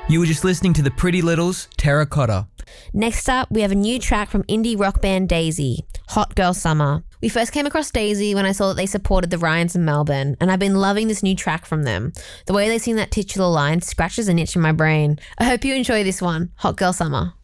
You were just listening to the Pretty Littles, Terracotta. Next up, we have a new track from indie rock band Daisy, Hot Girl Summer. We first came across Daisy when I saw that they supported the Ryans in Melbourne, and I've been loving this new track from them. The way they sing that titular line scratches an itch in my brain. I hope you enjoy this one, Hot Girl Summer.